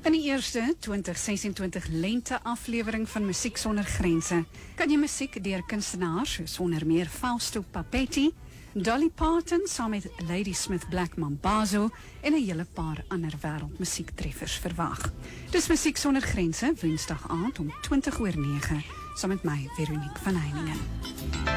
In die eerste 2026 lente aflewering van Musiek Sonder Grense kan jy musiek deur kunstenaars soos onder meer Fausto Papetti, Dolly Parton saam met Ladysmith Black Mambazo en 'n hele paar ander wêreldmusiektreffers verwag. Dis Musiek Sonder Grense, Woensdag aand om 20:09 saam met my Veronique van Heiningen.